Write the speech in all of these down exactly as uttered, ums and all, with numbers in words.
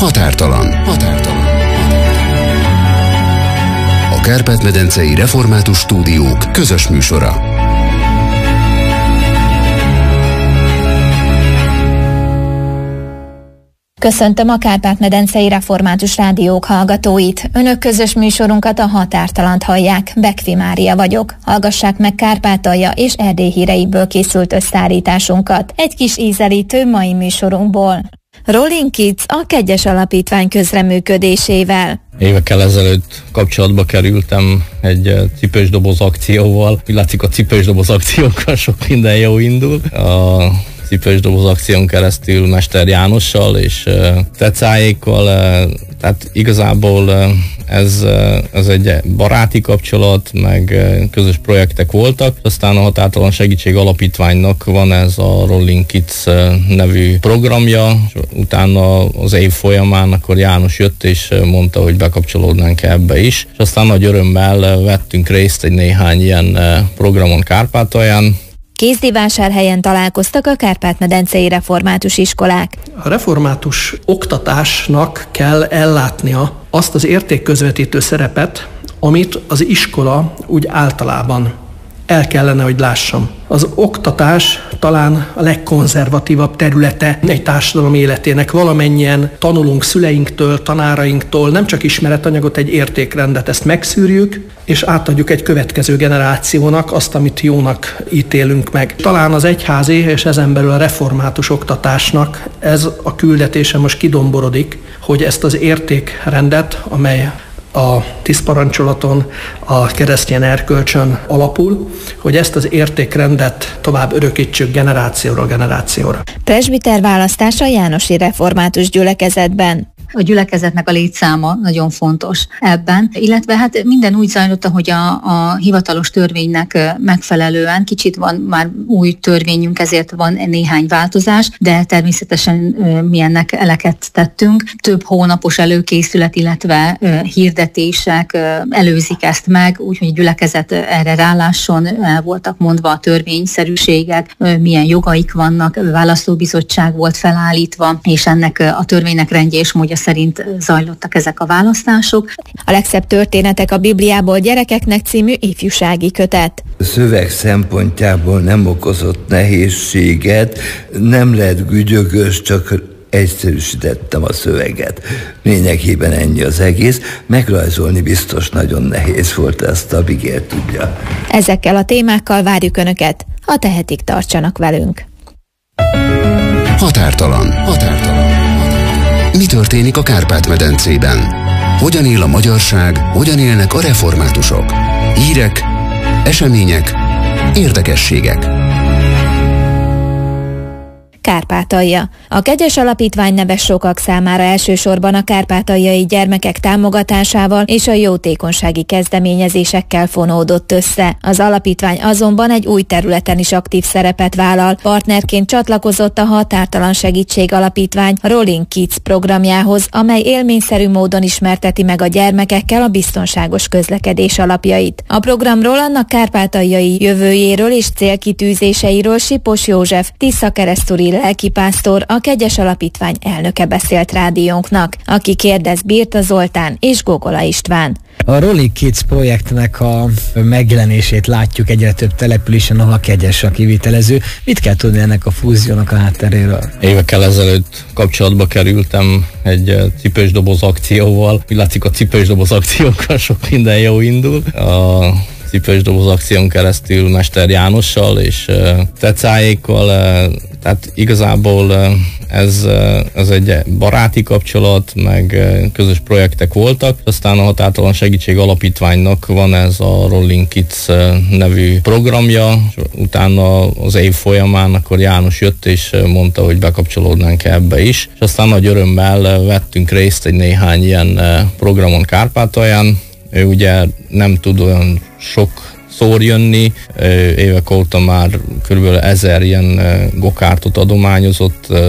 Határtalan. Határtalan. A Kárpát-medencei Református Stúdiók közös műsora. Köszöntöm a Kárpát-medencei Református Rádiók hallgatóit. Önök közös műsorunkat, a Határtalant hallják. Bekfi Mária vagyok. Hallgassák meg Kárpátalja és Erdély híreiből készült összeállításunkat. Egy kis ízelítő mai műsorunkból. Rolling Kids a Kegyes Alapítvány közreműködésével. Évekkel ezelőtt kapcsolatba kerültem egy cipős doboz akcióval. Úgy látszik, a cipős doboz akciókkal sok minden jó indul. A cipős doboz akción keresztül Mester Jánossal és uh, Tecáékkal, uh, tehát igazából uh, ez, uh, ez egy baráti kapcsolat, meg uh, közös projektek voltak. Aztán a Határtalan Segítség Alapítványnak van ez a Rolling Kids uh, nevű programja, és utána az év folyamán akkor János jött és uh, mondta, hogy bekapcsolódnánk ebbe is. És aztán nagy örömmel uh, vettünk részt egy néhány ilyen uh, programon Kárpátalján. Kézdivásárhelyen találkoztak a Kárpát-medencei református iskolák. A református oktatásnak kell ellátnia azt az értékközvetítő szerepet, amit az iskola úgy általában el kellene, hogy lássam. Az oktatás talán a legkonzervatívabb területe egy társadalom életének. Valamennyien tanulunk szüleinktől, tanárainktól, nem csak ismeretanyagot, egy értékrendet, ezt megszűrjük, és átadjuk egy következő generációnak azt, amit jónak ítélünk meg. Talán az egyházi és ezen belül a református oktatásnak ez a küldetése most kidomborodik, hogy ezt az értékrendet, amely a tíz parancsolaton, a keresztény erkölcsön alapul, hogy ezt az értékrendet tovább örökítsük generációról generációra. Presbiter választása Jánosi Református Gyülekezetben. A gyülekezetnek a létszáma nagyon fontos ebben, illetve hát minden úgy zajlott, hogy a, a hivatalos törvénynek megfelelően, kicsit van már új törvényünk, ezért van néhány változás, de természetesen mi ennek eleket tettünk. Több hónapos előkészület, illetve hirdetések előzik ezt meg, úgyhogy a gyülekezet erre rálásson, el voltak mondva a törvényszerűségek, milyen jogaik vannak, választóbizottság volt felállítva, és ennek a törvénynek rendje és módja szerint zajlottak ezek a választások. A legszebb történetek a Bibliából gyerekeknek című ifjúsági kötet. A szöveg szempontjából nem okozott nehézséget, nem lett gügyögös, csak egyszerűsítettem a szöveget. Lényegében ennyi az egész. Megrajzolni biztos nagyon nehéz volt, ezt a Bigér tudja. Ezekkel a témákkal várjuk Önöket, ha tehetik, tartsanak velünk. Határtalan. Határtalan. Mi történik a Kárpát-medencében? Hogyan él a magyarság, hogyan élnek a reformátusok? Hírek, események, érdekességek. Kárpátalja. A Kegyes Alapítvány neves sokak számára elsősorban a kárpátaljai gyermekek támogatásával és a jótékonysági kezdeményezésekkel fonódott össze. Az alapítvány azonban egy új területen is aktív szerepet vállal. Partnerként csatlakozott a Határtalan Segítség Alapítvány Rolling Kids programjához, amely élményszerű módon ismerteti meg a gyermekekkel a biztonságos közlekedés alapjait. A programról, annak kárpátaljai jövőjéről és célkitűzéseiről Sipos József, Tisza-keresztúri lelkipásztor, a Kegyes Alapítvány elnöke beszélt rádiónknak, aki kérdez Birta Zoltán és Gogola István. A Rolling Kids projektnek a megjelenését látjuk egyre több településen, ahol a Kegyes a kivitelező. Mit kell tudni ennek a fúziónak a hátteréről? Évekkel ezelőtt kapcsolatba kerültem egy cipős doboz akcióval. Úgy látszik, a cipős doboz akciókkal sok minden jó indul. A cipős doboz akción keresztül Mester Jánossal és uh, Tecáékkal, uh, tehát igazából uh, ez, uh, ez egy baráti kapcsolat, meg uh, közös projektek voltak. Aztán a Határtalan Segítség Alapítványnak van ez a Rolling Kids uh, nevű programja, és utána az év folyamán akkor János jött és uh, mondta, hogy bekapcsolódnánk ebbe is. És aztán nagy örömmel uh, vettünk részt egy néhány ilyen uh, programon Kárpátalján. Ő ugye nem tud olyan sok szór jönni, évek óta már körülbelül ezer ilyen gokártot adományozott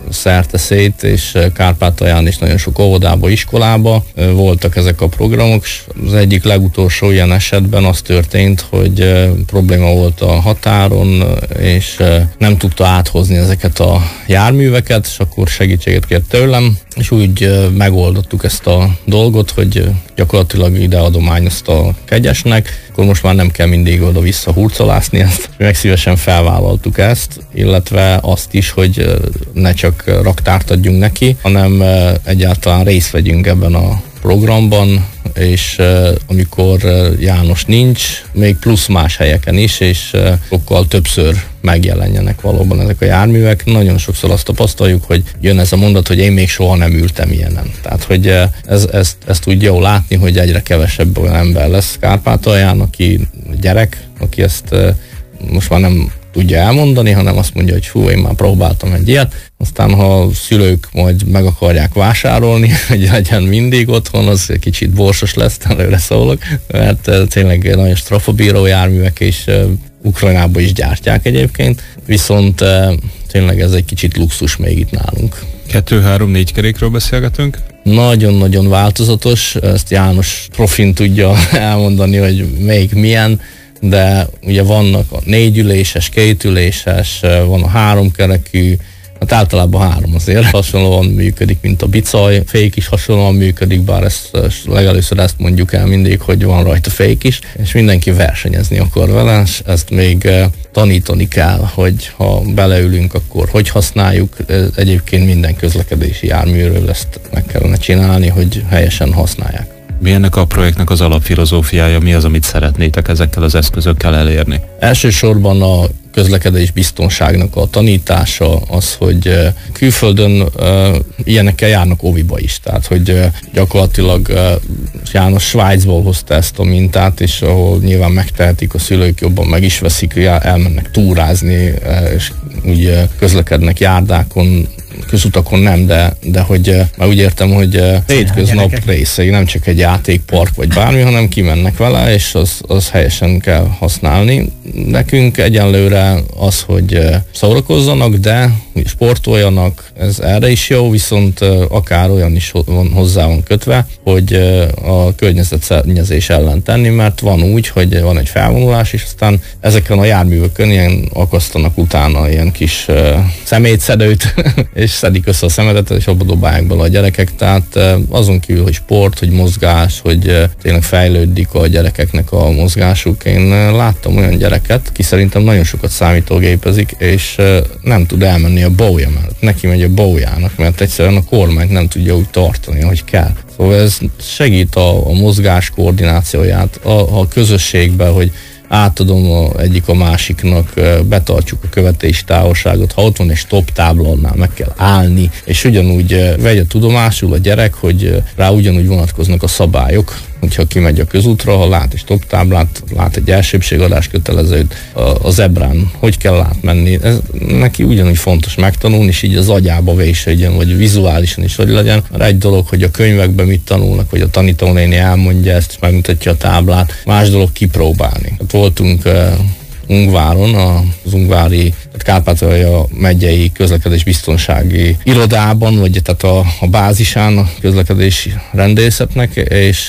szerteszét, és Kárpátalján is nagyon sok óvodába, iskolába voltak ezek a programok. Az egyik legutolsó ilyen esetben az történt, hogy probléma volt a határon, és nem tudta áthozni ezeket a járműveket, és akkor segítséget kért tőlem, és úgy megoldottuk ezt a dolgot, hogy gyakorlatilag ide adományozta a Kegyesnek, akkor most már nem kell mindig oda-vissza hurcolászni ezt. Meg szívesen felvállaltuk ezt, illetve azt is, hogy ne csak raktárt adjunk neki, hanem egyáltalán részt vegyünk ebben a programban, és uh, amikor uh, János nincs, még plusz más helyeken is, és uh, sokkal többször megjelenjenek valóban ezek a járművek. Nagyon sokszor azt tapasztaljuk, hogy jön ez a mondat, hogy én még soha nem ültem ilyenen. Tehát, hogy uh, ez, ezt, ezt úgy jó látni, hogy egyre kevesebb olyan ember lesz Kárpátalján, aki gyerek, aki ezt uh, most már nem tudja elmondani, hanem azt mondja, hogy fú, én már próbáltam egy ilyet. Aztán, ha a szülők majd meg akarják vásárolni, hogy legyen mindig otthon, az kicsit borsos lesz, előre szólok, mert tényleg nagyon strafabíró járművek, és Ukrajnában is gyártják egyébként, viszont tényleg ez egy kicsit luxus még itt nálunk. Kettő, három, négy kerékről beszélgetünk? Nagyon-nagyon változatos, ezt János profin tudja elmondani, hogy még milyen, de ugye vannak a négyüléses, kétüléses, van a háromkerekű, hát általában három azért hasonlóan működik, mint a bicaj, fék is hasonlóan működik, bár ezt legelőször ezt mondjuk el mindig, hogy van rajta fék is, és mindenki versenyezni akar vele, és ezt még tanítani kell, hogy ha beleülünk, akkor hogy használjuk. Egyébként minden közlekedési járműről ezt meg kellene csinálni, hogy helyesen használják. Mi ennek a projektnek az alapfilozófiája, mi az, amit szeretnétek ezekkel az eszközökkel elérni? Elsősorban a közlekedés biztonságnak a tanítása az, hogy külföldön uh, ilyenekkel járnak óviba is. Tehát, hogy uh, gyakorlatilag uh, János Svájcból hozta ezt a mintát, és ahol nyilván megtehetik, a szülők jobban meg is veszik, elmennek túrázni, uh, és úgy uh, közlekednek járdákon, közutakon nem, de, de hogy már úgy értem, hogy hétköznap részei, nem csak egy játékpark vagy bármi, hanem kimennek vele, és az, az helyesen kell használni. Nekünk egyenlőre az, hogy szórakozzanak, de sportoljanak, ez erre is jó, viszont akár olyan is van, hozzá van kötve, hogy a környezetszennyezés ellen tenni, mert van úgy, hogy van egy felvonulás, és aztán ezeken a járművökön ilyen akasztanak utána ilyen kis szemétszedőt, és szedik össze a szemetet, és abba dobálják bele a gyerekek, tehát azon kívül, hogy sport, hogy mozgás, hogy tényleg fejlődik a gyerekeknek a mozgásuk. Én láttam olyan gyereket, ki szerintem nagyon sokat számítógépezik, és nem tud elmenni a bója mellett. Neki megy a bójának, mert egyszerűen a kormányt nem tudja úgy tartani, ahogy kell. Szóval ez segít a, a mozgás koordinációját a, a közösségben, hogy átadom a egyik a másiknak, betartjuk a követési távolságot, ha ott van egy stop tábla, annál meg kell állni, és ugyanúgy vegye tudomásul a gyerek, hogy rá ugyanúgy vonatkoznak a szabályok, hogyha kimegy a közútra, ha lát egy stop táblát, lát egy elsőbségadás kötelezőt, a zebrán hogy kell átmenni, ez neki ugyanúgy fontos megtanulni, és így az agyába vésődjön, vagy vizuálisan is hogy legyen. Egy dolog, hogy a könyvekben mit tanulnak, vagy a tanítónéni elmondja ezt, megmutatja a táblát, más dolog kipróbálni. Hát voltunk uh, Ungváron, az Ungvári, tehát Kárpátalja megyei közlekedésbiztonsági irodában, vagy tehát a, a bázisán a közlekedési rendészetnek, és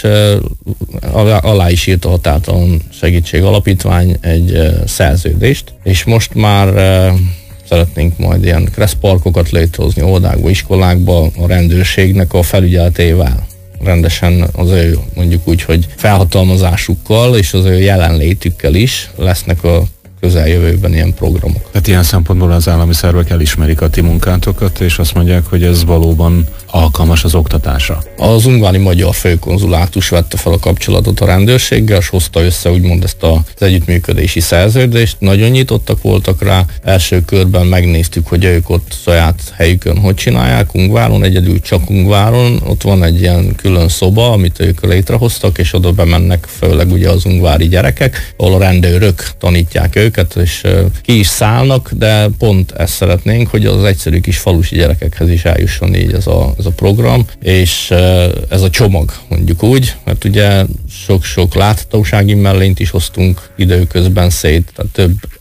uh, alá is írt a Határtalan Segítség Alapítvány egy uh, szerződést, és most már uh, szeretnénk majd ilyen kresszparkokat létrehozni óvodákba, iskolákba a rendőrségnek a felügyeletével. Rendesen az ő mondjuk úgy, hogy felhatalmazásukkal és az ő jelenlétükkel is lesznek a közeljövőben ilyen programok. Tehát ilyen szempontból az állami szervek elismerik a ti munkátokat, és azt mondják, hogy ez valóban alkalmas az oktatásra. Az ungvári magyar főkonzulátus vette fel a kapcsolatot a rendőrséggel, és hozta össze úgymond ezt az együttműködési szerződést. Nagyon nyitottak voltak rá. Első körben megnéztük, hogy ők ott saját helyükön hogy csinálják. Ungváron, egyedül csak Ungváron. Ott van egy ilyen külön szoba, amit ők létrehoztak, és oda bemennek főleg ugye az ungvári gyerekek, ahol a rendőrök tanítják őket, és ki is szállnak, de pont ezt szeretnénk, hogy az egyszerű kis falusi gyerekekhez is eljusson így ez a, ez a program, és ez a csomag, mondjuk úgy, mert ugye sok-sok láthatósági mellényt is hoztunk időközben szét, tehát több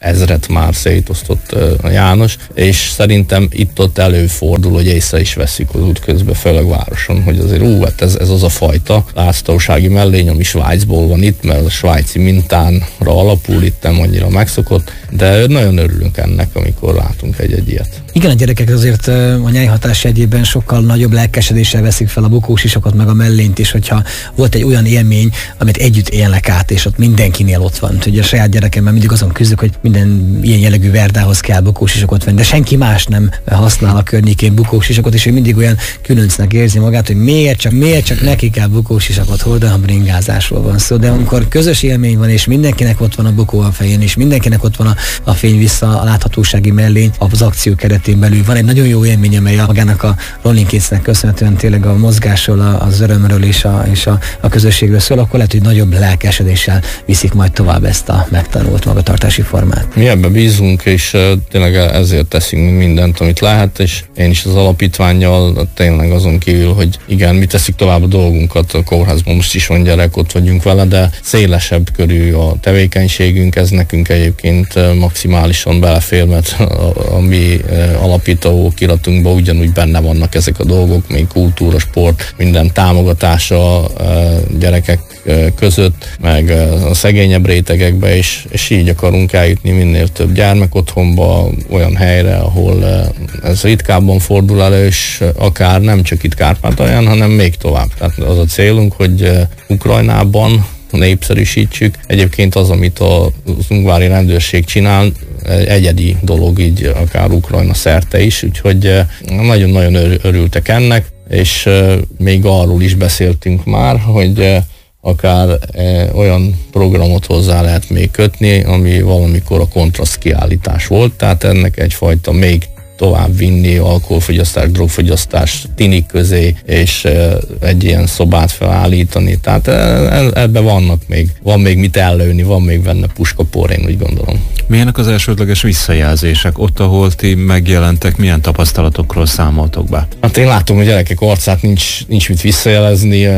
ezret már szétosztott a János, és szerintem itt-ott előfordul, hogy észre is veszik az út közben, főleg városon, hogy azért ú, hát ez, ez az a fajta láthatósági mellény, ami Svájcból van itt, mert a svájci mintánra alapul, itt nem annyira megszokott, de nagyon örülünk ennek, amikor látunk egy-egy ilyet. Igen, a gyerekek azért a nyájhatás jegyében sokkal nagyobb lelkesedéssel veszik fel a bukósisakot, meg a mellényt is, hogyha volt egy olyan élmény, amit együtt élnek át, és ott mindenkinél ott van. Ugye a saját gyerekemmel mindig azon küzdök, hogy minden ilyen jellegű verdához kell bukósisakot venni, de senki más nem használ a környékén bukósisakot, és ő mindig olyan különcnek érzi magát, hogy miért csak, miért csak neki kell bukósisakot hordani, ha bringázásról van szó. De amikor közös élmény van, és mindenkinek ott van a bukó a fején, és mindenkinek ott van a, a fény vissza, a láthatósági mellény, az akció keretén belül van egy nagyon jó élmény, amely a magának a Rolling Kidsnek köszönhetően tényleg a mozgásról, az örömről és a, és a, a közösségről szól, akkor lehet, hogy nagyobb lelkesedéssel viszik majd tovább ezt a megtanult magatartási formát. Mi ebbe bízunk, és uh, tényleg ezért teszünk mindent, amit lehet, és én is az alapítvánnyal tényleg azon kívül, hogy igen, mi teszik tovább a dolgunkat, a kórházban most is van gyerek, ott vagyunk vele, de szélesebb körű a tevékenységünk, ez nekünk egyébként uh, maximálisan belefér, mert a, a mi uh, alapító kiratunkban ugyanúgy benne vannak ezek a dolgok, még kultúra, sport, minden támogatása uh, gyerekek uh, között, meg uh, a szegényebb rétegekbe, és, és így akarunk eljutni minél több gyermek otthonba, olyan helyre, ahol uh, ez ritkábban fordul elő, és akár nem csak itt Kárpátalján, hanem még tovább. Tehát az a célunk, hogy uh, Ukrajnában népszerűsítsük. Egyébként az, amit az ungvári rendőrség csinál, egyedi dolog így akár Ukrajna szerte is, úgyhogy nagyon-nagyon örültek ennek, és még arról is beszéltünk már, hogy akár olyan programot hozzá lehet még kötni, ami valamikor a kontraszt kiállítás volt, tehát ennek egyfajta még tovább vinni alkoholfogyasztás, drogfogyasztás tinik közé, és egy ilyen szobát felállítani. Tehát ebben vannak még, van még mit ellőni, van még benne puskapor, én úgy gondolom. Milyenek az elsődleges visszajelzések? Ott, ahol ti megjelentek, milyen tapasztalatokról számoltok be? Hát én látom, hogy a gyerekek arcát nincs, nincs mit visszajelezni,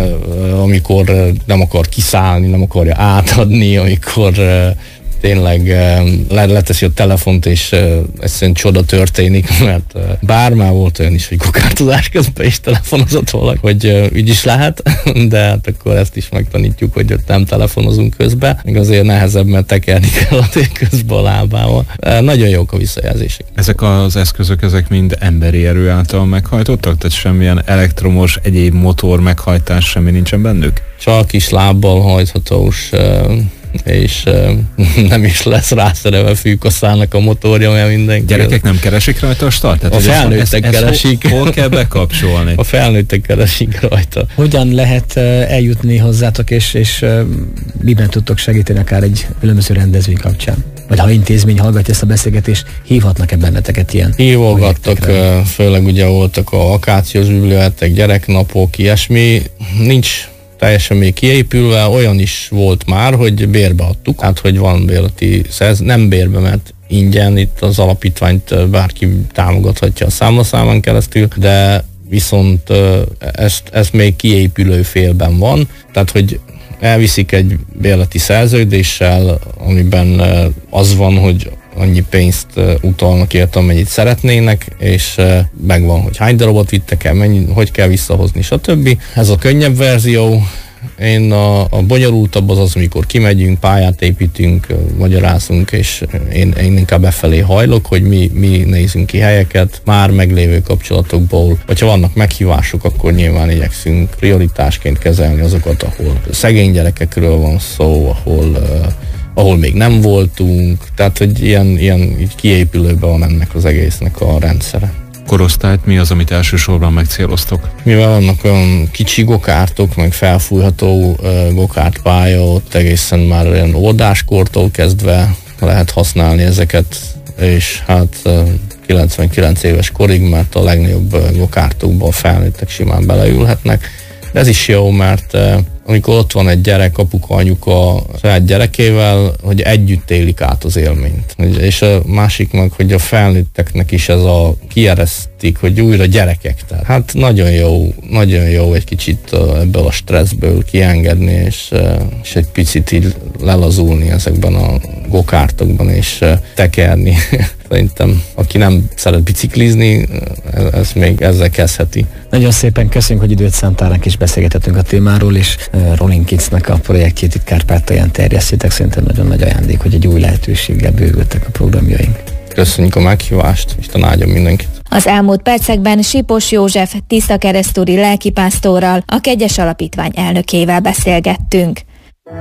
amikor nem akar kiszállni, nem akarja átadni, amikor tényleg leteszi a telefont, és egyszerűen csoda történik, mert bár már volt olyan is, hogy kokártozás közben is telefonozott valaki, hogy így is lehet, de hát akkor ezt is megtanítjuk, hogy ott nem telefonozunk közben, még azért nehezebb, mert tekerni kell a közben a lábával. Nagyon jók a visszajelzések. Ezek az eszközök, ezek mind emberi erő által meghajtottak? Tehát semmilyen elektromos, egyéb motor meghajtás semmi nincsen bennük? Csak is lábbal hajthatós, és uh, nem is lesz rászerelve fűkaszának a motorja, olyan mindenki. Gyerekek nem keresik rajta a startet? A felnőttek ezt, keresik. Ezt hol, hol kell bekapcsolni? A felnőttek keresik rajta. Hogyan lehet uh, eljutni hozzátok, és, és uh, miben tudtok segíteni akár egy különböző rendezvény kapcsán? Vagy ha intézmény hallgatja ezt a beszélgetést, hívhatnak-e benneteket ilyen? Hívogattak, uh, főleg ugye voltak a akációs bibliotek, gyereknapok, ilyesmi. Nincs teljesen még kiépülve, olyan is volt már, hogy bérbe adtuk, hát hogy van bérleti szerz, nem bérbe, mert ingyen, itt az alapítványt bárki támogathatja a számlaszámon keresztül, de viszont ezt, ezt még kiépülő félben van, tehát hogy elviszik egy bérleti szerződéssel, amiben az van, hogy annyi pénzt utalnak érte, amennyit szeretnének, és megvan, hogy hány darabot vittek el, mennyi, hogy kell visszahozni, stb. Ez a könnyebb verzió. Én a, a bonyolultabb az az, amikor kimegyünk, pályát építünk, magyarázunk, és én, én inkább befelé hajlok, hogy mi, mi nézünk ki helyeket, már meglévő kapcsolatokból. Vagy ha vannak meghívások, akkor nyilván igyekszünk prioritásként kezelni azokat, ahol szegény gyerekekről van szó, ahol ahol még nem voltunk, tehát hogy ilyen, ilyen így kiépülőben van ennek az egésznek a rendszere. Korosztályt mi az, amit elsősorban megcéloztok? Mivel vannak olyan kicsi gokártok, meg felfújható uh, gokártpálya, ott egészen már olyan óvodáskortól kezdve lehet használni ezeket, és hát uh, kilencvenkilenc éves korig, mert a legnagyobb uh, gokártokban felnőttek simán beleülhetnek. De ez is jó, mert uh, amikor ott van egy gyerek, apuka, anyuka a saját gyerekével, hogy együtt élik át az élményt. És a másik meg, hogy a felnőtteknek is ez a kieresztik, hogy újra gyerekek. Tehát hát nagyon jó, nagyon jó egy kicsit ebből a stresszből kiengedni, és, és egy picit így lelazulni ezekben a gokártokban és tekerni. Szerintem, aki nem szeret biciklizni, ez még ezzel kezdheti. Nagyon szépen köszönjük, hogy időt szántál, és beszélgetettünk a témáról, és Rolling Kidsnek a projektjét itt Kárpátalján terjesztitek. Szerintem nagyon nagy ajándék, hogy egy új lehetőséggel bővültek a programjaink. Köszönjük a meghívást, és tanágyom mindenkit. Az elmúlt percekben Sipos József tisztakeresztúri lelkipásztorral, a Kegyes Alapítvány elnökével beszélgettünk.